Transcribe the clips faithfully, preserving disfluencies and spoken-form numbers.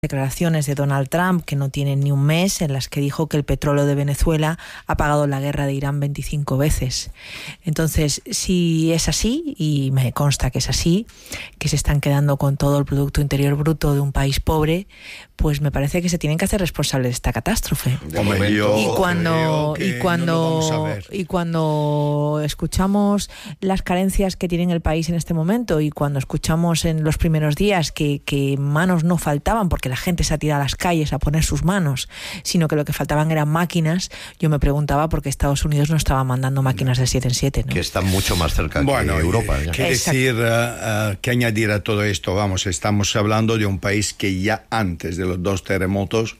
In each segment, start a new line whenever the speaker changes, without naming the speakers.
declaraciones de Donald Trump, que no tienen ni un mes, en las que dijo que el petróleo de Venezuela ha pagado la guerra de Irán veinticinco veces. Entonces, si es así, y me consta que es así, que se están quedando con todo el Producto Interior Bruto de un país pobre, pues me parece que se tienen que hacer responsables de esta catástrofe.
Hombre, yo
y cuando y cuando
no
y cuando escuchamos las carencias que tiene el país en este momento, y cuando escuchamos en los primeros días que, que manos no faltaban porque la gente se ha tirado a las calles a poner sus manos, sino que lo que faltaban eran máquinas, yo me preguntaba por qué Estados Unidos no estaba mandando máquinas de siete en siete, ¿no?
Que están mucho más cerca
bueno,
que Europa.
Eh, ¿Qué decir, uh, uh, qué añadir a todo esto? Vamos, estamos hablando de un país que ya antes de los dos terremotos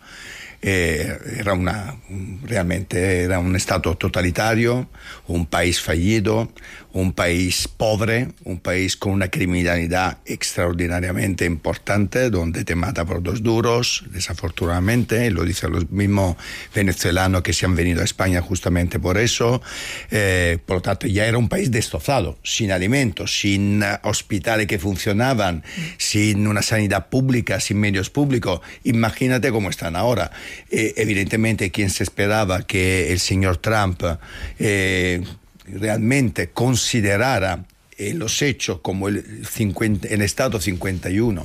eh, era una, realmente era un estado totalitario, un país fallido, un país pobre, un país con una criminalidad extraordinariamente importante, donde te mata por dos duros, desafortunadamente, y lo dicen los mismos venezolanos que se han venido a España justamente por eso. Eh, por lo tanto, ya era un país destrozado, sin alimentos, sin uh, hospitales que funcionaban, sin una sanidad pública, sin medios públicos. Imagínate cómo están ahora. Eh, evidentemente, quien se esperaba que el señor Trump eh, realmente considerara eh, los hechos como el, cincuenta, el Estado cincuenta y uno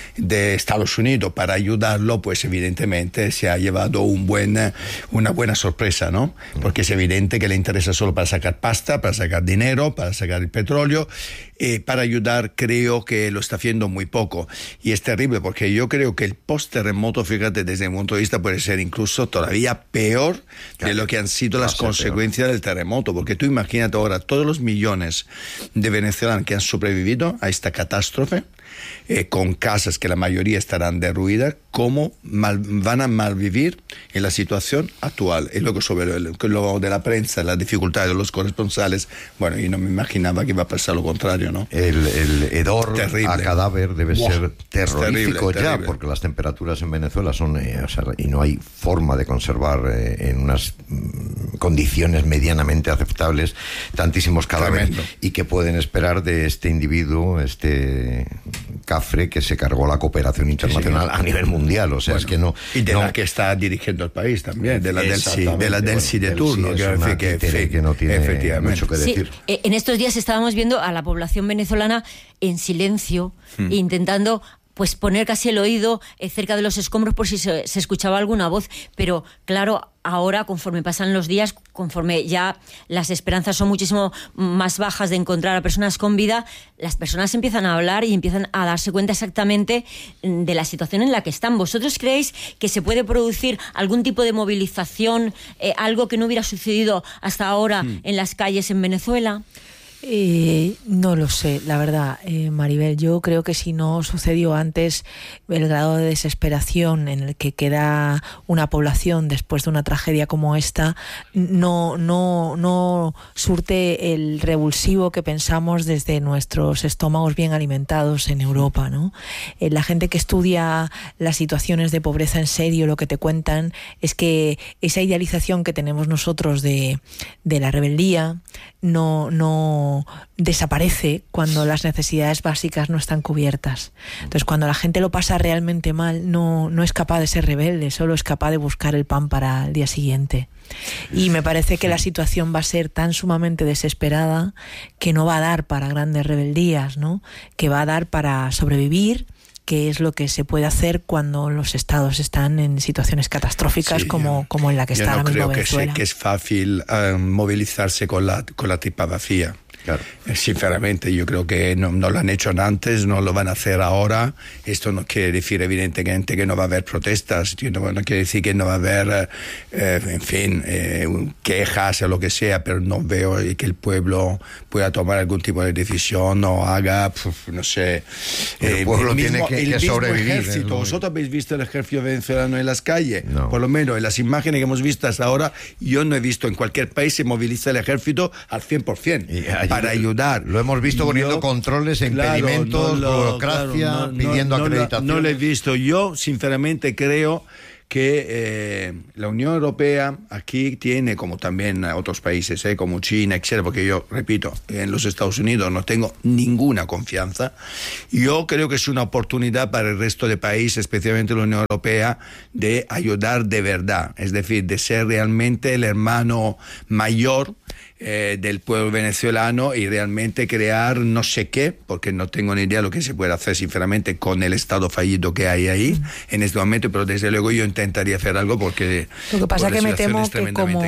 de Estados Unidos para ayudarlo, pues evidentemente se ha llevado un buen, una buena sorpresa, ¿no? Porque es evidente que le interesa solo para sacar pasta, para sacar dinero, para sacar el petróleo, eh, para ayudar creo que lo está haciendo muy poco. Y es terrible porque yo creo que el post-terremoto, fíjate, desde mi punto de vista puede ser incluso todavía peor de lo que han sido las consecuencias del terremoto, porque tú imagínate ahora todos los millones de venezolanos que han sobrevivido a esta catástrofe, Eh, con casas que la mayoría estarán derruidas, cómo mal, van a malvivir en la situación actual. Y luego sobre el, lo de la prensa, las dificultades de los corresponsales, bueno, yo no me imaginaba que iba a pasar lo contrario, ¿no?
El, el hedor
terrible.
a cadáver debe wow. ser terrorífico
terrible,
ya,
terrible.
Porque las temperaturas en Venezuela son, eh, o sea, y no hay forma de conservar eh, en unas mm, condiciones medianamente aceptables tantísimos cadáveres. Tremendo. Y que pueden esperar de este individuo, este Cafre, que se cargó la cooperación internacional sí, sí. a nivel mundial, o sea, bueno, es que no...
Y de
no,
la que está dirigiendo el país también, de la del sí, de la del sí de turno,
sí, que, que, que, que no tiene mucho que decir.
Sí, en estos días estábamos viendo a la población venezolana en silencio, hmm. intentando pues poner casi el oído eh, cerca de los escombros por si se, se escuchaba alguna voz, pero claro, ahora conforme pasan los días, conforme ya las esperanzas son muchísimo más bajas de encontrar a personas con vida, las personas empiezan a hablar y empiezan a darse cuenta exactamente de la situación en la que están. ¿Vosotros creéis que se puede producir algún tipo de movilización, eh, algo que no hubiera sucedido hasta ahora hmm. en las calles en Venezuela?
Eh, no lo sé, la verdad, eh, Maribel. Yo creo que si no sucedió antes, el grado de desesperación en el que queda una población después de una tragedia como esta no, no, no surte el revulsivo que pensamos desde nuestros estómagos bien alimentados en Europa, ¿no? Eh, la gente que estudia las situaciones de pobreza en serio, lo que te cuentan es que esa idealización que tenemos nosotros de, de la rebeldía no, no desaparece cuando las necesidades básicas no están cubiertas. Entonces, cuando la gente lo pasa realmente mal, no, no es capaz de ser rebelde, solo es capaz de buscar el pan para el día siguiente. Y me parece que la situación va a ser tan sumamente desesperada que no va a dar para grandes rebeldías, ¿no? Que va a dar para sobrevivir, que es lo que se puede hacer cuando los estados están en situaciones catastróficas sí, como, yo, como en la que está ahora mismo Venezuela.
Yo no creo que, que es fácil um, movilizarse con la, con la tripa vacía. Claro. Sinceramente, yo creo que no, no lo han hecho antes, no lo van a hacer ahora. Esto no quiere decir, evidentemente, que no va a haber protestas, no, no quiere decir que no va a haber, eh, en fin, eh, quejas o lo que sea, pero no veo que el pueblo pueda tomar algún tipo de decisión o haga, puf, no sé.
El eh, pueblo el mismo, tiene que,
el
que
mismo
sobrevivir.
Ejército.
¿No?
¿Vosotros habéis visto el ejército venezolano en las calles?
No.
Por lo menos en las imágenes que hemos visto hasta ahora, yo no he visto en cualquier país se moviliza el ejército al cien por ciento. Y, para ayudar.
Lo hemos visto poniendo yo, controles, impedimentos, claro, no lo, burocracia, claro, no, pidiendo
no,
acreditación.
No, no lo he visto. Yo, sinceramente, creo que eh, la Unión Europea aquí tiene, como también otros países, eh, como China, etcétera, porque yo, repito, en los Estados Unidos no tengo ninguna confianza. Yo creo que es una oportunidad para el resto de países, especialmente la Unión Europea, de ayudar de verdad, es decir, de ser realmente el hermano mayor Eh, del pueblo venezolano y realmente crear no sé qué, porque no tengo ni idea de lo que se puede hacer sinceramente con el estado fallido que hay ahí mm. en este momento, pero desde luego yo intentaría hacer algo porque
lo que pasa es que me temo que como,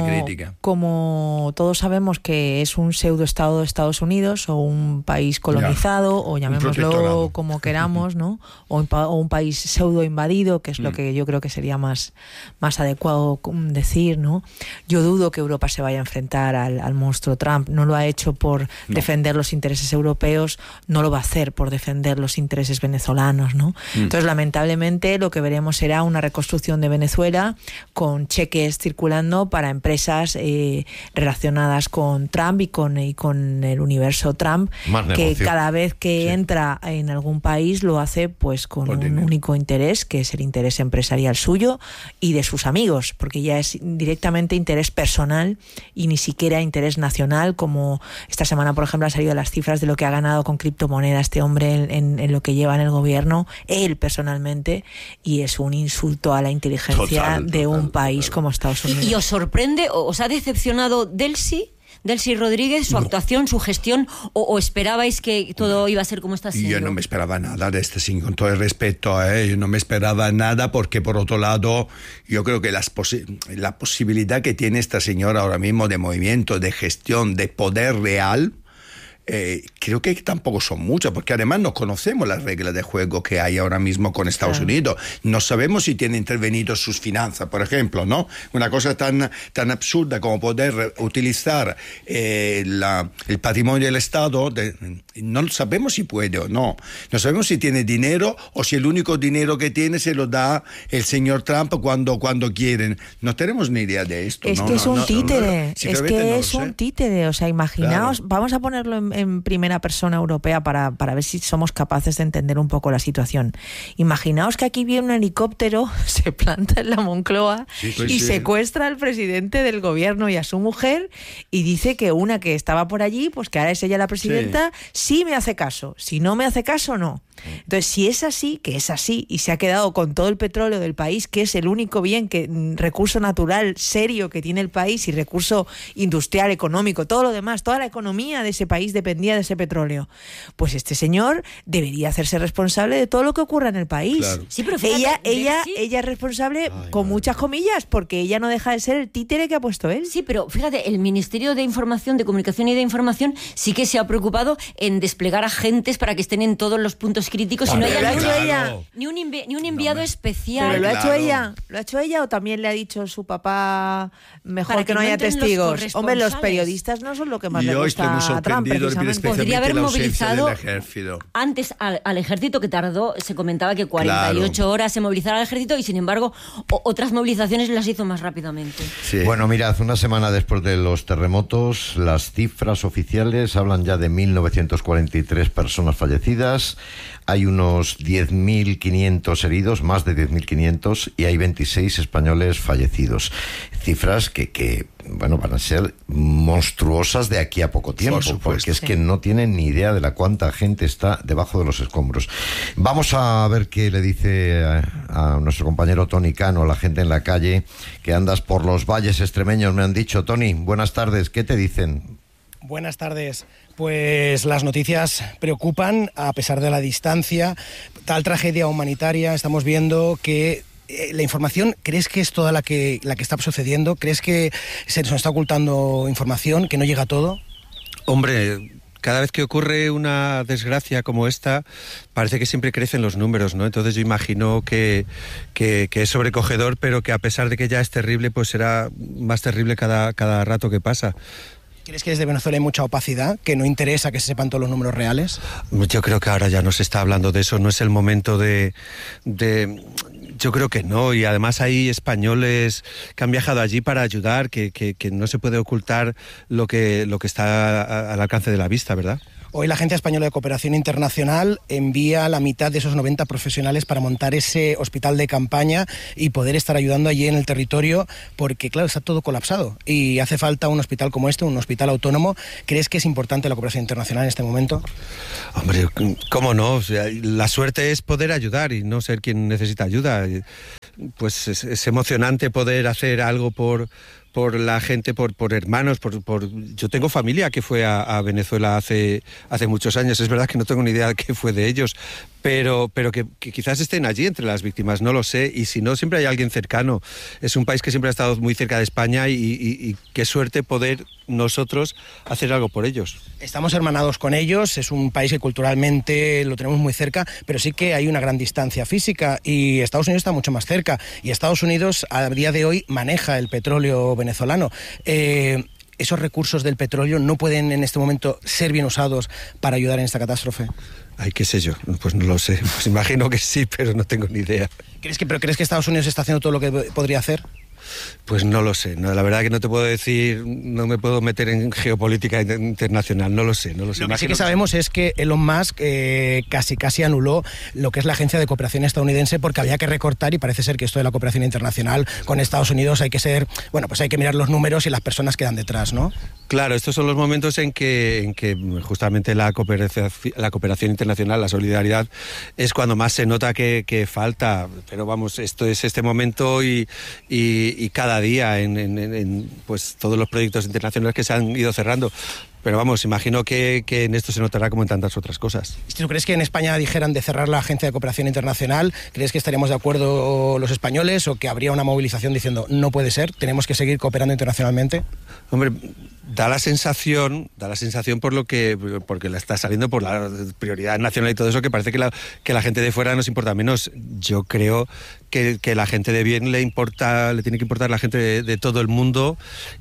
como todos sabemos que es un pseudo estado de Estados Unidos o un país colonizado ya, o llamémoslo como queramos, ¿no? O un, o un país pseudo invadido, que es mm. lo que yo creo que sería más, más adecuado decir, ¿no? Yo dudo que Europa se vaya a enfrentar al, al monstruo Trump. No lo ha hecho por no. defender los intereses europeos, no lo va a hacer por defender los intereses venezolanos, ¿no? Mm. Entonces, lamentablemente, lo que veremos será una reconstrucción de Venezuela con cheques circulando para empresas eh, relacionadas con Trump y con, y con el universo Trump, que cada vez que sí. entra en algún país lo hace pues con por un dinero. único interés, que es el interés empresarial suyo y de sus amigos, porque ya es directamente interés personal y ni siquiera interés nacional, como esta semana, por ejemplo, han salido las cifras de lo que ha ganado con criptomoneda este hombre en, en, en lo que lleva en el gobierno, él personalmente, y es un insulto a la inteligencia total, de total, un país total. como Estados Unidos.
¿Y, y os sorprende, os ha decepcionado Delcy? Delcy Rodríguez, su no. actuación, su gestión, o, o esperabais que todo iba a ser como está siendo?
Yo no me esperaba nada de este, sin con todo el respeto, ¿eh? Yo no me esperaba nada porque, por otro lado, yo creo que las posi- la posibilidad que tiene esta señora ahora mismo de movimiento, de gestión, de poder real, Eh, creo que tampoco son muchas, porque además no conocemos las reglas de juego que hay ahora mismo con Estados claro. Unidos. No sabemos si tiene intervenido sus finanzas, por ejemplo, ¿no? Una cosa tan, tan absurda como poder utilizar eh, la, el patrimonio del Estado, de, no sabemos si puede o no. No sabemos si tiene dinero o si el único dinero que tiene se lo da el señor Trump cuando, cuando quieren. No tenemos ni idea de esto.
Es
no,
que
no,
es un
no,
títere,
no, no,
es que no es un títere, o sea, imaginaos, claro. vamos a ponerlo en en primera persona europea para, para ver si somos capaces de entender un poco la situación. Imaginaos que aquí viene un helicóptero, se planta en la Moncloa sí, sí, y sí. secuestra al presidente del gobierno y a su mujer y dice que una que estaba por allí, pues que ahora es ella la presidenta, sí, sí me hace caso, si no me hace caso, no. Entonces, si es así, que es así, y se ha quedado con todo el petróleo del país, que es el único bien, que recurso natural serio que tiene el país y recurso industrial, económico, todo lo demás, toda la economía de ese país dependía de ese petróleo, pues este señor debería hacerse responsable de todo lo que ocurra en el país.
Claro. Sí, pero fíjate,
ella, ella,
sí.
ella es responsable
Ay,
con
madre.
muchas comillas, porque ella no deja de ser el títere que ha puesto él.
Sí, pero fíjate, el Ministerio de Información, de Comunicación y de Información sí que se ha preocupado en desplegar agentes para que estén en todos los puntos críticos.
Claro,
y no haya
lo ha
ni,
hecho ella.
ni un, invi- ni un enviado
no,
especial.
Pero lo ha hecho
Claro.
ella, lo ha hecho ella o también le ha dicho su papá mejor
Para
que,
que
no
no
haya
entren los
testigos.
corresponsales.
Hombre, los periodistas no son lo que más
Yo
le
estoy muy
gusta a Trump,
sorprendido,
precisamente.
Podría haber
la ausencia
movilizado
del ejército.
antes al, al ejército, que tardó, se comentaba que cuarenta y ocho
Claro.
horas en movilizar al ejército, y sin embargo o, otras movilizaciones las hizo más rápidamente.
Sí.
Bueno, mirad, una semana después de los terremotos, las cifras oficiales hablan ya de mil novecientos cuarenta y tres personas fallecidas, hay unos diez mil quinientos heridos, más de diez mil quinientos, y hay veintiséis españoles fallecidos. Cifras que, que, bueno, van a ser monstruosas de aquí a poco tiempo, porque es que no tienen ni idea de la cuánta gente está debajo de los escombros. Vamos a ver qué le dice a, a nuestro compañero Tony Cano, a la gente en la calle, que andas por los valles extremeños, me han dicho. Tony, buenas tardes, ¿qué te dicen?
Buenas tardes. Pues las noticias preocupan a pesar de la distancia. Tal tragedia humanitaria, estamos viendo que eh, la información, ¿crees que es toda la que, la que está sucediendo? ¿Crees que se nos está ocultando información, que no llega a todo?
Hombre, cada vez que ocurre una desgracia como esta, parece que siempre crecen los números, ¿no? Entonces yo imagino que, que, que es sobrecogedor, pero que a pesar de que ya es terrible, pues será más terrible cada, cada rato que pasa.
¿Crees que desde Venezuela hay mucha opacidad, que no interesa que se sepan todos los números reales?
Yo creo que ahora ya no se está hablando de eso, no es el momento de... de yo creo que no, y además hay españoles que han viajado allí para ayudar, que, que, que no se puede ocultar lo que, lo que está al alcance de la vista, ¿verdad?
Hoy la Agencia Española de Cooperación Internacional envía la mitad de esos noventa profesionales para montar ese hospital de campaña y poder estar ayudando allí en el territorio, porque claro, está todo colapsado y hace falta un hospital como este, un hospital autónomo. ¿Crees que es importante la cooperación internacional en este momento?
Hombre, ¿cómo no? O sea, la suerte es poder ayudar y no ser quien necesita ayuda. Pues es, es emocionante poder hacer algo por... por la gente, por, por hermanos, por, por... Yo tengo familia que fue a, a Venezuela hace, hace muchos años. Es verdad que no tengo ni idea de qué fue de ellos, pero, pero que, que quizás estén allí entre las víctimas, no lo sé. Y si no, siempre hay alguien cercano. Es un país que siempre ha estado muy cerca de España y, y, y qué suerte poder nosotros hacer algo por ellos.
Estamos hermanados con ellos, es un país que culturalmente lo tenemos muy cerca, pero sí que hay una gran distancia física y Estados Unidos está mucho más cerca. Y Estados Unidos a día de hoy maneja el petróleo venezolano. Eh, ¿Esos recursos del petróleo no pueden en este momento ser bien usados para ayudar en esta catástrofe?
Ay, qué sé yo, pues no lo sé. Pues imagino que sí, pero no tengo ni idea.
¿Crees que, pero ¿crees que Estados Unidos está haciendo todo lo que podría hacer?
Pues no lo sé, no, la verdad que no te puedo decir, no me puedo meter en geopolítica internacional, no lo sé, no lo sé.
Lo que sí que sabemos es que Elon Musk eh, casi casi anuló lo que es la Agencia de Cooperación Estadounidense porque había que recortar y parece ser que esto de la cooperación internacional con Estados Unidos hay que ser, bueno, pues hay que mirar los números y las personas que dan detrás, ¿no?
Claro, estos son los momentos en que, en que justamente la cooperación, la cooperación internacional, la solidaridad, es cuando más se nota que, que falta, pero vamos, esto es este momento y, y, y cada día en, en, en pues todos los proyectos internacionales que se han ido cerrando. Pero vamos, imagino que, que en esto se notará como en tantas otras cosas.
¿Tú crees que en España dijeran de cerrar la Agencia de Cooperación Internacional? ¿Crees que estaríamos de acuerdo los españoles o que habría una movilización diciendo no puede ser, tenemos que seguir cooperando internacionalmente?
Hombre, da la sensación, da la sensación por lo que, porque la está saliendo por la prioridad nacional y todo eso, que parece que la, que la gente de fuera nos importa menos. Yo creo que, que la gente de bien le importa, le tiene que importar la gente de, de todo el mundo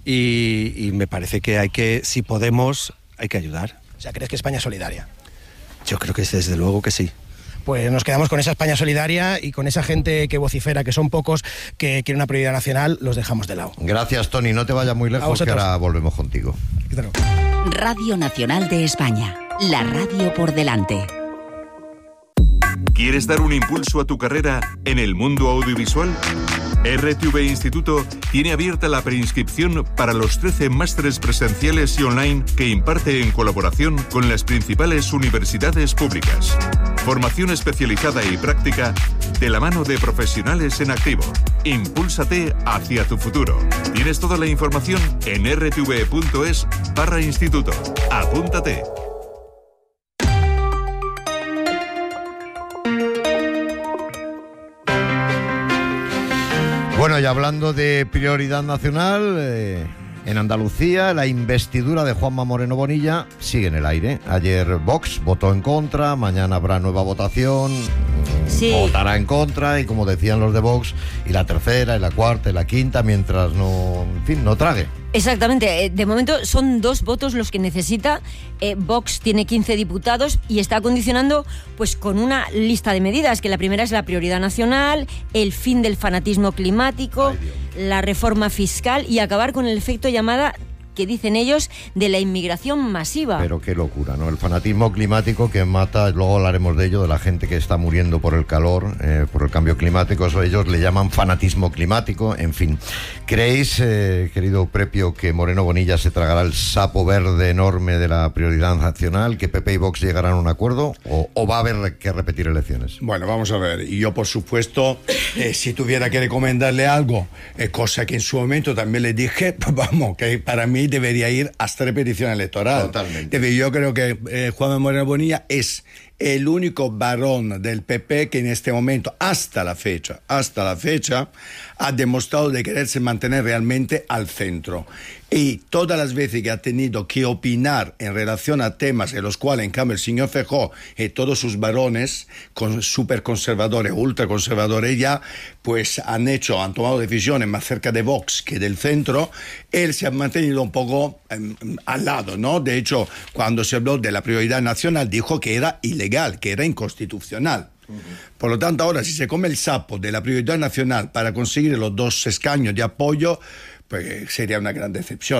y, y me parece que hay que, si podemos, hay que ayudar.
O sea, ¿crees que España es solidaria?
Yo creo que desde luego que sí.
Pues nos quedamos con esa España solidaria y con esa gente que vocifera, que son pocos, que quiere una prioridad nacional, los dejamos de lado.
Gracias, Tony. No te vayas muy lejos, que ahora volvemos contigo.
Radio Nacional de España, la radio por delante.
¿Quieres dar un impulso a tu carrera en el mundo audiovisual? R T V Instituto tiene abierta la preinscripción para los trece másteres presenciales y online que imparte en colaboración con las principales universidades públicas. Formación especializada y práctica de la mano de profesionales en activo. Impúlsate hacia tu futuro. Tienes toda la información en r t v punto es barra instituto. Apúntate.
Bueno, y hablando de prioridad nacional, eh, en Andalucía la investidura de Juanma Moreno Bonilla sigue en el aire. Ayer Vox votó en contra, mañana habrá nueva votación, sí. Votará en contra y como decían los de Vox, y la tercera, y la cuarta, y la quinta, mientras no, en fin, no trague.
Exactamente, de momento son dos votos los que necesita. eh, Vox tiene quince diputados y está condicionando pues con una lista de medidas, que la primera es la prioridad nacional, el fin del fanatismo climático, Ay, la reforma fiscal y acabar con el efecto llamada, que dicen ellos, de la inmigración masiva.
Pero qué locura, ¿no? El fanatismo climático que mata, luego hablaremos de ello, de la gente que está muriendo por el calor, eh, por el cambio climático, eso ellos le llaman fanatismo climático, en fin. ¿Creéis, eh, querido Prepio, que Moreno Bonilla se tragará el sapo verde enorme de la prioridad nacional, que P P y Vox llegarán a un acuerdo, o, o va a haber que repetir elecciones?
Bueno, vamos a ver, y yo por supuesto, eh, si tuviera que recomendarle algo, eh, cosa que en su momento también le dije, pues vamos, que para mí debería ir hasta repetición electoral.
Totalmente.
Yo creo que eh, Juanma Moreno Bonilla es el único varón del P P que en este momento, hasta la fecha, hasta la fecha, ha demostrado de quererse mantener realmente al centro. Y todas las veces que ha tenido que opinar en relación a temas en los cuales, en cambio, el señor Feijóo y todos sus varones, con súper conservadores, ultra conservadores ya, pues han hecho, han tomado decisiones más cerca de Vox que del centro, él se ha mantenido un poco eh, al lado, ¿no? De hecho, cuando se habló de la prioridad nacional, dijo que era ilegal, que era inconstitucional. Uh-huh. Por lo tanto, ahora, si se come el sapo de la prioridad nacional para conseguir los dos escaños de apoyo, pues sería una gran decepción.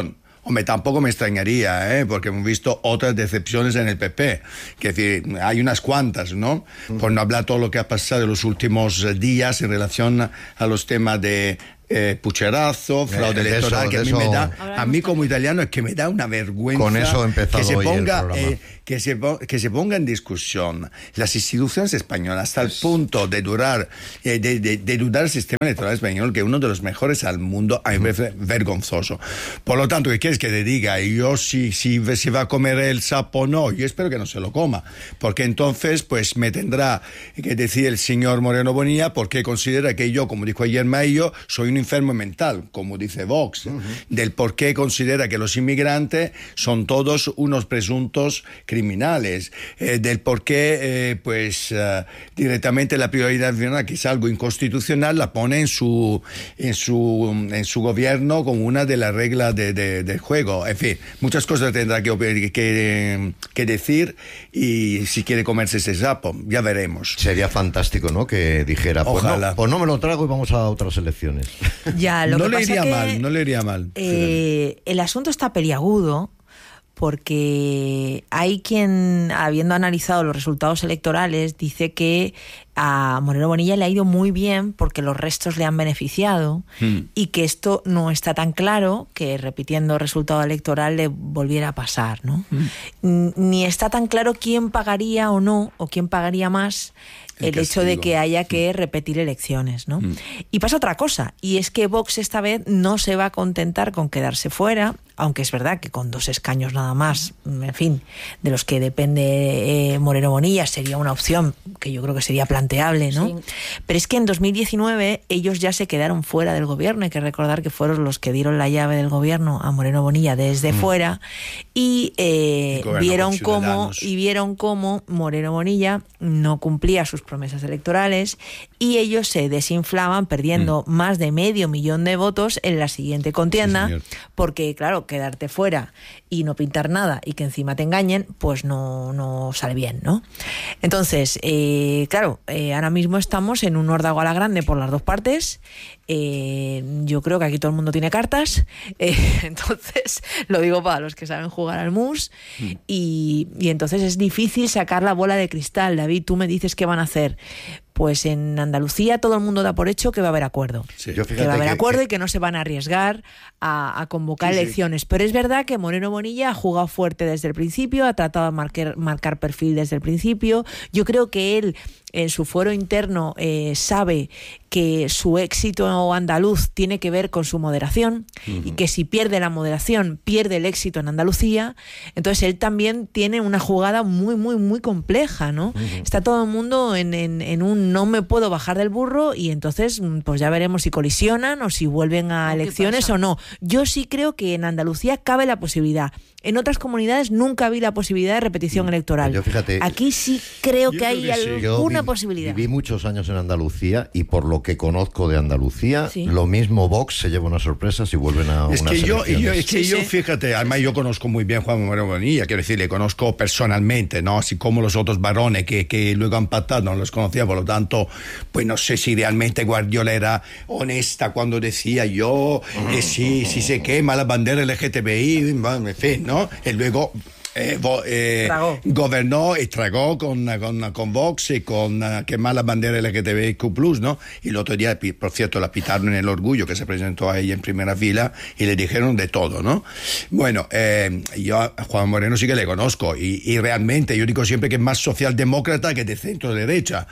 Hombre, tampoco me extrañaría, ¿eh? Porque hemos visto otras decepciones en el P P. Que decir, hay unas cuantas, ¿no? Por no hablar todo lo que ha pasado en los últimos días en relación a los temas de Eh, pucherazo, fraude
de
electoral,
eso,
que a mí
eso,
me da, a mí como italiano es que me da una vergüenza
con eso
que se ponga,
el
eh, que se que se ponga en discusión las instituciones españolas hasta el punto de durar, eh, de, de, de dudar el sistema electoral español, que es uno de los mejores al mundo, a mí me parece vergonzoso. Por lo tanto, ¿qué quieres que te diga? Yo si, si se va a comer el sapo o no, yo espero que no se lo coma, porque entonces pues me tendrá que decir el señor Moreno Bonilla porque considera que yo, como dijo ayer Mayo, soy un enfermo mental, como dice Vox, uh-huh. del por qué considera que los inmigrantes son todos unos presuntos criminales, eh, del por qué eh, pues uh, directamente la prioridad nacional, que es algo inconstitucional, la pone en su en su en su gobierno como una de las reglas de, de, de juego. En fin, muchas cosas tendrá que, que, que decir, y si quiere comerse ese sapo, ya veremos.
Sería fantástico, ¿no? Que dijera, pues no, pues no me lo trago y vamos a otras elecciones.
Ya, lo
no
que
le
pasa
iría
que,
mal, no le iría mal.
Eh, el asunto está peliagudo porque hay quien, habiendo analizado los resultados electorales, dice que a Moreno Bonilla le ha ido muy bien porque los restos le han beneficiado mm. y que esto no está tan claro que repitiendo el resultado electoral le volviera a pasar, ¿no? Mm. Ni está tan claro quién pagaría o no, o quién pagaría más el, el hecho de que haya que repetir elecciones, ¿no? Mm. Y pasa otra cosa, y es que Vox esta vez no se va a contentar con quedarse fuera, aunque es verdad que con dos escaños nada más, en fin, de los que depende eh, Moreno Bonilla, sería una opción que yo creo que sería planteable, ¿no? Sí. Pero es que en dos mil diecinueve ellos ya se quedaron fuera del gobierno, hay que recordar que fueron los que dieron la llave del gobierno a Moreno Bonilla desde mm. fuera, y eh, vieron cómo y vieron cómo Moreno Bonilla no cumplía sus promesas electorales y ellos se desinflaban perdiendo mm. más de medio millón de votos en la siguiente contienda, sí, porque claro, quedarte fuera y no pintar nada y que encima te engañen, pues no, no sale bien, ¿no? Entonces, eh, claro, eh, ahora mismo estamos en un órdago a la grande por las dos partes. Eh, yo creo que aquí todo el mundo tiene cartas, eh, entonces lo digo para los que saben jugar al mus, mm. y, y entonces es difícil sacar la bola de cristal. David, tú me dices qué van a hacer. Pues en Andalucía todo el mundo da por hecho que va a haber acuerdo. Sí, yo que va a haber que, acuerdo que... y que no se van a arriesgar a, a convocar sí, elecciones. Sí. Pero es verdad que Moreno Bonilla ha jugado fuerte desde el principio, ha tratado de marcar, marcar perfil desde el principio. Yo creo que él, en su fuero interno, eh, sabe que su éxito andaluz tiene que ver con su moderación, uh-huh. y que si pierde la moderación, pierde el éxito en Andalucía. Entonces él también tiene una jugada muy, muy, muy compleja, ¿no? Uh-huh. Está todo el mundo en, en, en un no me puedo bajar del burro, y entonces pues ya veremos si colisionan o si vuelven a elecciones o no. Yo sí creo que en Andalucía cabe la posibilidad. En otras comunidades nunca vi la posibilidad de repetición mm. electoral.
Yo, fíjate,
aquí sí creo que
creo
hay
que
alguna
sí.
posibilidad.
Viví muchos años en Andalucía y por lo que conozco de Andalucía,
sí.
lo mismo Vox se lleva una sorpresa si vuelven a
es
unas
que yo,
elecciones.
yo Es que
sí,
yo,
sí.
fíjate, además yo conozco muy bien a Juan Moreno Bonilla, quiero decir, le conozco personalmente, ¿no? Así como los otros varones que, que luego han pactado, no los conocía, por lo tanto, pues no sé si realmente Guardiola era honesta cuando decía yo, eh, sí, sí se quema la bandera L G T B I, en fin, ¿no? Y luego Eh, vo, eh, gobernó y tragó con, con, con Vox y con uh, quemar la bandera L G T B I Q plus, ¿no? Y el otro día, por cierto, la pitaron en el Orgullo, que se presentó a ella en primera fila, y le dijeron de todo, ¿no? Bueno, eh, yo a Juan Moreno sí que le conozco, y, y realmente yo digo siempre que es más socialdemócrata que de centro derecha.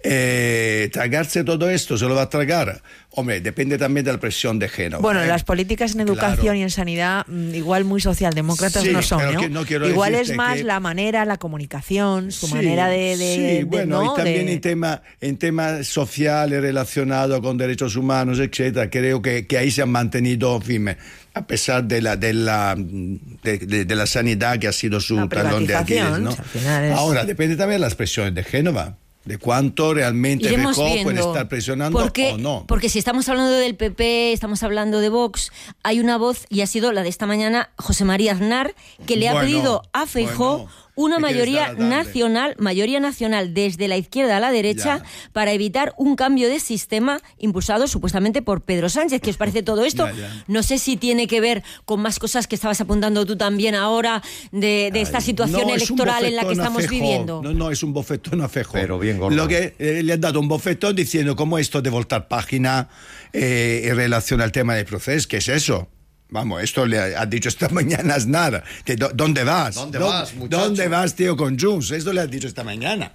Eh, tragarse todo esto, ¿se lo va a tragar? Hombre, depende también de la presión de Génova.
Bueno,
¿eh?
las políticas en educación claro. y en sanidad igual muy socialdemócratas sí, no son, ¿no? Que no igual es más que... la manera, la comunicación, su sí, manera de... de
sí,
de,
bueno,
¿no?
y también
de...
en temas en tema sociales relacionados con derechos humanos, etcétera, creo que, que ahí se han mantenido firmes, a pesar de la de la de, de, de la sanidad que ha sido su la talón de Aquiles, ¿no? Es... Ahora, depende también de las presiones de Génova. De cuánto realmente Feijóo puede estar presionando
porque,
o no.
Porque si estamos hablando del P P, estamos hablando de Vox, hay una voz, y ha sido la de esta mañana, José María Aznar, que le bueno, ha pedido a Feijóo bueno. una mayoría nacional, mayoría nacional desde la izquierda a la derecha ya. para evitar un cambio de sistema impulsado supuestamente por Pedro Sánchez. ¿Qué os parece todo esto? Ya, ya. No sé si tiene que ver con más cosas que estabas apuntando tú también ahora de, de esta situación
no,
electoral en la que estamos viviendo.
No, no, es un bofetón a Feijóo.
Pero bien gordo.
Lo que eh, le han dado un bofetón diciendo cómo esto de voltar página eh, en relación al tema del proceso, ¿qué es eso? Vamos, esto le ha dicho esta mañana Aznar. Que, ¿Dónde vas?
¿Dónde vas, muchacho?
¿Dónde vas, tío, con Junts? Esto le ha dicho esta mañana.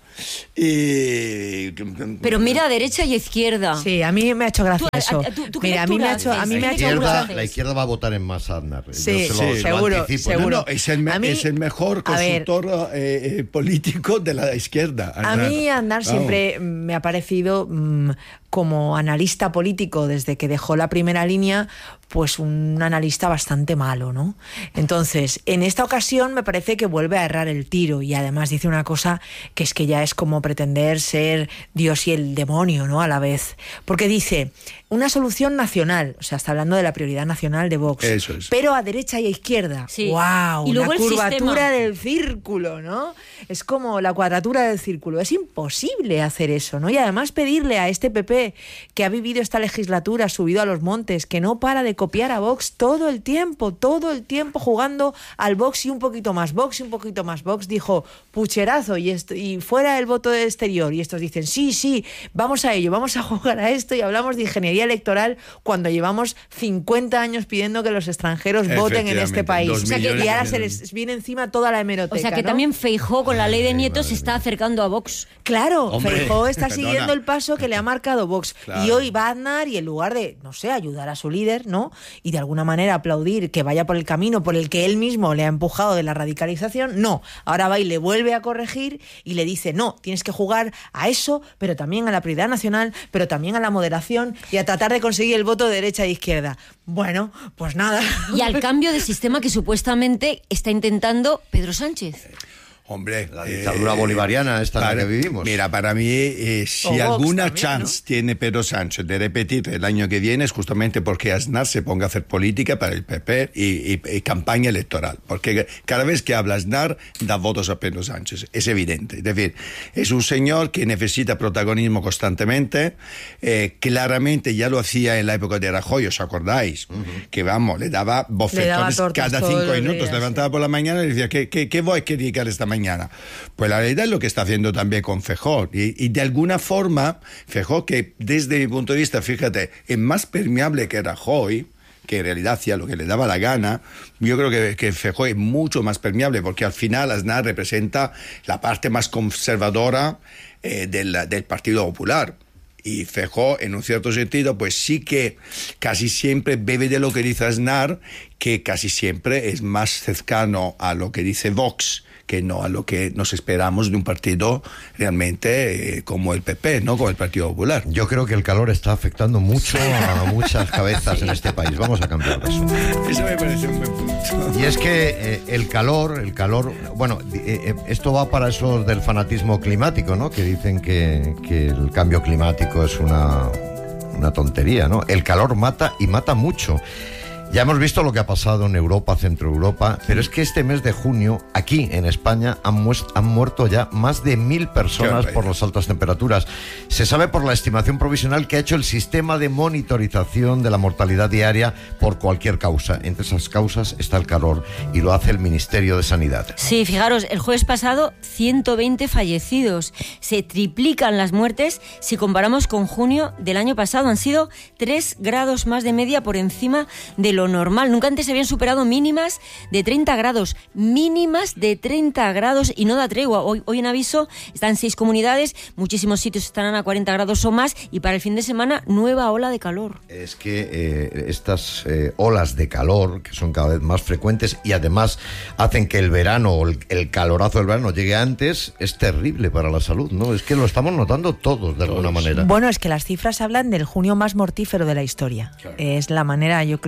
Y...
Pero mira, derecha y izquierda.
Sí, a mí me ha hecho gracia
¿Tú,
eso.
a, tú, tú
mira, a mí me ha hecho, a mí
la,
me ha hecho
izquierda, la izquierda va a votar en masa, Aznar.
Sí,
Yo se
sí,
lo,
seguro,
lo anticipo.
seguro.
No, no, es, el, mí, es el mejor consultor eh, eh, político de la izquierda.
A mí Aznar siempre
Vamos.
me ha parecido mmm, como analista político desde que dejó la primera línea, pues un analista bastante malo, ¿no? Entonces, en esta ocasión me parece que vuelve a errar el tiro y además dice una cosa que es que ya es como pretender ser Dios y el demonio, ¿no? A la vez. Porque dice, una solución nacional, o sea, está hablando de la prioridad nacional de Vox,
Eso es.
pero a derecha y a izquierda.
Sí.
¡Wow!
Y luego
la
el
curvatura
sistema.
del círculo, ¿no? Es como la cuadratura del círculo. Es imposible hacer eso, ¿no? Y además pedirle a este P P que ha vivido esta legislatura subido a los montes, que no para de copiar a Vox todo el tiempo, todo el tiempo jugando al Vox y un poquito más Vox y un poquito más Vox, dijo pucherazo y, esto, y fuera el voto de exterior. Y estos dicen, sí, sí, vamos a ello, vamos a jugar a esto y hablamos de ingeniería electoral cuando llevamos cincuenta años pidiendo que los extranjeros voten en este país. O sea que, y ahora se les viene encima toda la hemeroteca.
O sea que
¿no?
también Feijóo con la ley de nietos se está acercando a Vox.
Claro,
Hombre,
Feijóo está
perdona.
siguiendo el paso que le ha marcado Vox.
Claro.
Y hoy va a Aznar y en lugar de, no sé, ayudar a su líder, ¿no? Y de alguna manera aplaudir que vaya por el camino por el que él mismo le ha empujado de la radicalización, no. Ahora va y le vuelve a corregir y le dice, no, tienes que jugar a eso, pero también a la prioridad nacional, pero también a la moderación y a tratar de conseguir el voto de derecha e izquierda. Bueno, pues nada.
Y al cambio de sistema que supuestamente está intentando Pedro Sánchez.
Hombre,
la dictadura eh, bolivariana esta para, en la que vivimos.
Mira, para mí, eh, si o alguna también, chance ¿no? tiene Pedro Sánchez de repetir el año que viene es justamente porque Aznar se ponga a hacer política para el P P y, y, y campaña electoral. Porque cada vez que habla Aznar, da votos a Pedro Sánchez. Es evidente. Es decir, es un señor que necesita protagonismo constantemente. Eh, claramente ya lo hacía en la época de Rajoy, ¿os acordáis? Uh-huh. Que vamos, le daba bofetones le daba cada cinco minutos. Días, levantaba sí. por la mañana y decía, ¿qué, qué, qué voy a criticar esta mañana? Pues la realidad es lo que está haciendo también con Feijóo y, y de alguna forma Feijóo, que desde mi punto de vista, fíjate, es más permeable que Rajoy, que en realidad hacía lo que le daba la gana. Yo creo que, que Feijóo es mucho más permeable porque al final Aznar representa la parte más conservadora eh, del, del Partido Popular. Y Feijóo, en un cierto sentido, pues sí que casi siempre bebe de lo que dice Aznar, que casi siempre es más cercano a lo que dice Vox que no a lo que nos esperamos de un partido realmente eh, como el P P, ¿no? Como el Partido Popular.
Yo creo que el calor está afectando mucho a muchas cabezas sí. en este país. Vamos a cambiar eso.
Eso me parece un buen punto.
Y es que eh, el calor, el calor, bueno, eh, esto va para esos del fanatismo climático, ¿no? Que dicen que, que el cambio climático es una, una tontería, ¿no? El calor mata y mata mucho. Ya hemos visto lo que ha pasado en Europa, Centro Europa, pero es que este mes de junio, aquí en España, han, mu- han muerto ya más de mil personas por las altas temperaturas. Se sabe por la estimación provisional que ha hecho el sistema de monitorización de la mortalidad diaria por cualquier causa. Entre esas causas está el calor y lo hace el Ministerio de Sanidad.
Sí, fijaros, el jueves pasado ciento veinte fallecidos. Se triplican las muertes si comparamos con junio del año pasado. Han sido tres grados más de media por encima de lo normal. Nunca antes se habían superado mínimas de treinta grados, mínimas de treinta grados y no da tregua. Hoy, hoy en aviso están seis comunidades, muchísimos sitios estarán a cuarenta grados o más y para el fin de semana nueva ola de calor.
Es que eh, estas eh, olas de calor, que son cada vez más frecuentes y además hacen que el verano o el, el calorazo del verano llegue antes, es terrible para la salud, ¿no? Es que lo estamos notando todos de alguna manera.
Bueno, es que las cifras hablan del junio más mortífero de la historia. Claro. Es la manera, yo creo, de, de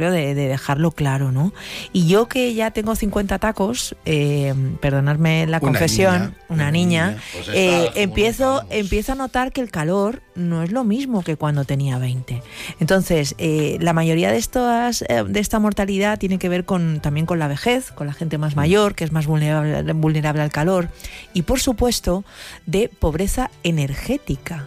de dejarlo claro, ¿no? Y yo que ya tengo cincuenta tacos, eh, perdonadme la confesión,
una niña,
una niña,
niña.
Pues
eh,
está,
empiezo, empiezo a notar que el calor no es lo mismo que cuando tenía veinte. Entonces, eh, la mayoría de estas, eh, de esta mortalidad tiene que ver con, también con la vejez, con la gente más mayor, que es más vulnerable, vulnerable al calor, y por supuesto, de pobreza energética,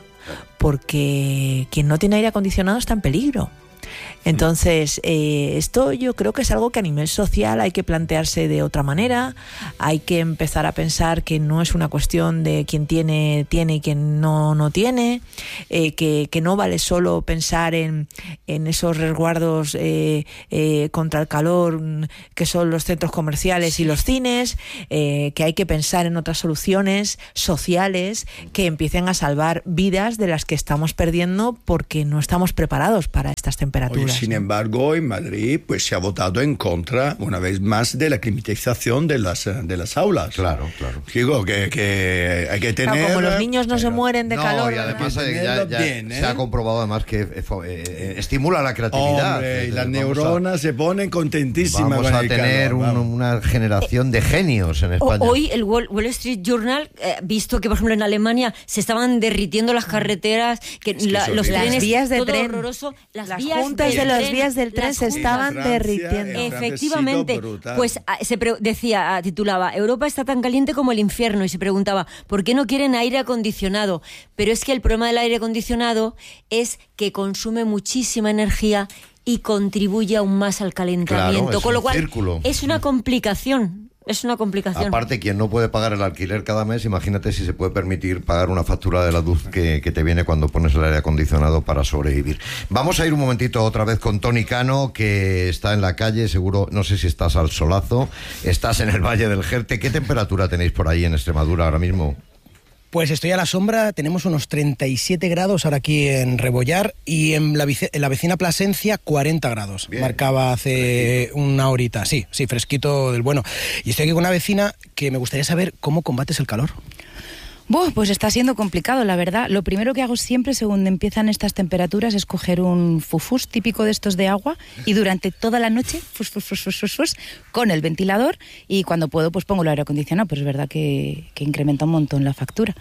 porque quien no tiene aire acondicionado está en peligro. Entonces, eh, esto yo creo que es algo que a nivel social hay que plantearse de otra manera. Hay que empezar a pensar que no es una cuestión de quien tiene, tiene y quien no, no tiene, eh, que, que no vale solo pensar en, en esos resguardos eh, eh, contra el calor que son los centros comerciales y los cines, eh, que hay que pensar en otras soluciones sociales que empiecen a salvar vidas de las que estamos perdiendo porque no estamos preparados para estas temperaturas.
Hoy, sin embargo, en Madrid pues se ha votado en contra, una vez más, de la climatización de las, de las aulas.
Claro, claro.
Digo que, que hay que tener...
Claro, como los niños no
pero,
se mueren de
no,
calor.
y además
hay que
eh, ya, ya
bien, ¿eh?
se ha comprobado además que eh, eh, estimula la creatividad.
Hombre,
Eh,
y las
vamos a-
neuronas se ponen contentísimas.
Vamos
con
a
el
tener
calor,
un-
vamos.
una generación de genios en España.
O- Hoy el Wall, Wall Street Journal, eh, visto que por ejemplo en Alemania se estaban derritiendo las carreteras, que,
que
la-
es
los
horrible.
trenes,
Las vías de
todo
tren.
horroroso, las,
Las
vías
juntas
del
de las
tren,
vías del tren
las
se
juntas-
estaban
Francia,
derritiendo.
en Francia
Efectivamente,
ha sido brutal.
pues a- se pre- decía, a- titulaba, Europa está tan caliente como el infierno, y se preguntaba, ¿por qué no quieren aire acondicionado? Pero es que el problema del aire acondicionado es que consume muchísima energía y contribuye aún más al calentamiento,
Claro, es
con lo
un
cual
círculo.
es una complicación. Es una complicación.
Aparte, quien no puede pagar el alquiler cada mes, imagínate si se puede permitir pagar una factura de la luz que, que te viene cuando pones el aire acondicionado para sobrevivir. Vamos a ir un momentito otra vez con Toni Cano, que está en la calle, seguro, no sé si estás al solazo, estás en el Valle del Jerte. ¿Qué temperatura tenéis por ahí en Extremadura ahora mismo?
Pues estoy a la sombra, tenemos unos treinta y siete grados ahora aquí en Rebollar y en la, vice, en la vecina Plasencia cuarenta grados.
Bien.
Marcaba hace
Fresquito.
una horita, sí, sí, fresquito del bueno. Y estoy aquí con una vecina que me gustaría saber cómo combates el calor.
Buah, pues está siendo complicado, la verdad. Lo primero que hago siempre, según empiezan estas temperaturas, es coger un fufús típico de estos de agua y durante toda la noche, fus, fus, fus, fus, fus, fus, con el ventilador, y cuando puedo, pues pongo el aire acondicionado. Pero es verdad que, que incrementa un montón la factura.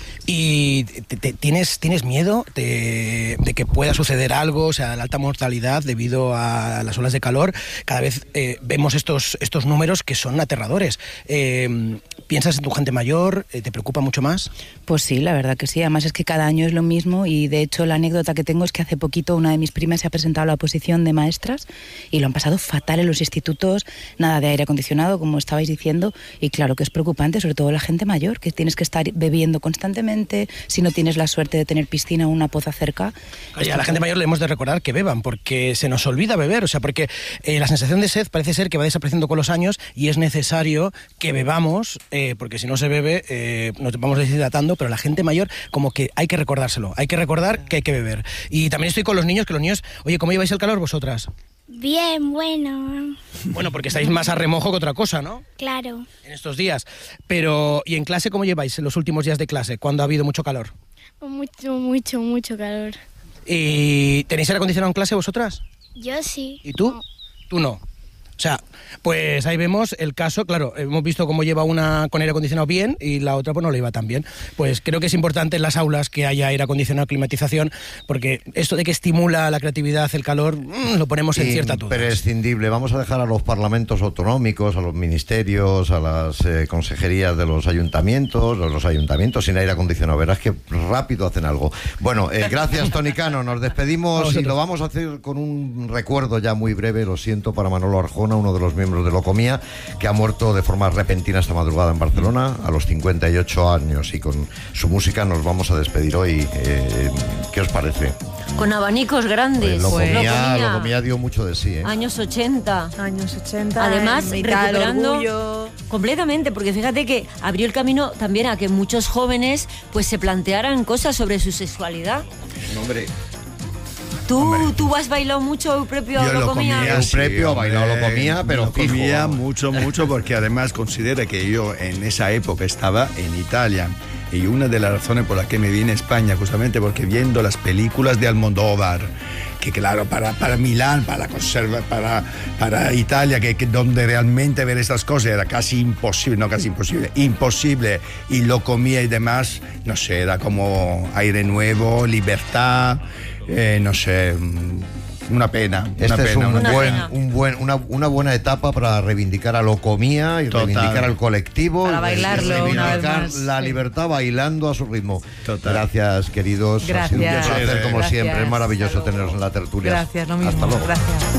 ¿Y te, te- tienes, tienes miedo de, de que pueda suceder algo? O sea, la alta mortalidad debido a las olas de calor. Cada vez eh, vemos estos, estos números que son aterradores. Eh, ¿Piensas en tu gente mayor? Eh, ¿Te preocupa mucho más?
Pues sí, la verdad que sí. Además es que cada año es lo mismo, y de hecho la anécdota que tengo es que hace poquito una de mis primas se ha presentado a la oposición de maestras y lo han pasado fatal en los institutos, nada de aire acondicionado, como estabais diciendo, y claro que es preocupante, sobre todo la gente mayor, que tienes que estar bebiendo constantemente, si no tienes la suerte de tener piscina o una poza cerca.
Oye, a la gente mayor le hemos de recordar que beban, porque se nos olvida beber, o sea, porque eh, la sensación de sed parece ser que va desapareciendo con los años y es necesario que bebamos, eh, porque si no se bebe eh, nos vamos deshidratando, pero la gente mayor como que hay que recordárselo, hay que recordar que hay que beber. Y también estoy con los niños, que los niños, oye, ¿cómo lleváis el calor vosotras?
Bien, bueno,
Bueno, porque estáis más a remojo que otra cosa, ¿no?
claro.
En estos días. Pero, ¿y en clase cómo lleváis en los últimos días de clase, cuando ha habido mucho calor?
Mucho, mucho, mucho calor.
¿Y tenéis aire acondicionado en clase vosotras?
Yo sí.
¿Y tú?
No.
Tú no. O sea, pues ahí vemos el caso, claro, hemos visto cómo lleva una con aire acondicionado bien y la otra pues no le iba tan bien. Pues creo que es importante en las aulas que haya aire acondicionado, climatización, porque esto de que estimula la creatividad, el calor, mmm, lo ponemos en cierta duda.
Imprescindible. Vamos a dejar a los parlamentos autonómicos, a los ministerios, a las eh, consejerías de los ayuntamientos, los ayuntamientos sin aire acondicionado. Verás que rápido hacen algo. Bueno, eh, gracias, Toni Cano. Nos despedimos y lo vamos a hacer con un recuerdo ya muy breve, lo siento, para Manolo Arjona, uno de los miembros de Locomía, que ha muerto de forma repentina esta madrugada en Barcelona a los cincuenta y ocho años, y con su música nos vamos a despedir hoy. Eh, ¿Qué os parece?
Con abanicos grandes.
Pues Locomía,
Locomía.
Locomía dio mucho de sí, ¿eh?
Años ochenta.
Años ochenta.
Además,
en mitad del
recuperando
orgullo.
completamente, porque fíjate que abrió el camino también a que muchos jóvenes pues se plantearan cosas sobre su sexualidad.
Hombre,
¿Tú, ¿tú has bailado mucho propio
Yo lo
Locomía?
comía,
Eusebio bailado lo comía, pero
lo comía
fijo.
mucho, mucho, porque además considera que yo en esa época estaba en Italia. Y una de las razones por las que me vine a España, justamente porque viendo las películas de Almodóvar, que claro, para, para Milán, para conserva, para, para Italia, que, que donde realmente ver estas cosas era casi imposible, no casi imposible, imposible, y lo comía y demás, no sé, era como aire nuevo, libertad, eh, no sé, una pena.
Este
una
es
pena,
un
una
buen,
pena.
un buen, una, una buena etapa para reivindicar a Locomía y
Total.
reivindicar al colectivo.
Para
y
bailarlo una vez
reivindicar
más.
la
Sí.
libertad bailando a su ritmo.
Total.
Gracias, queridos. Ha sido un
Gracias.
placer, como
Gracias.
siempre. Es maravilloso
Hasta luego.
teneros en la tertulia.
Gracias, lo mismo.
Hasta luego.
Gracias.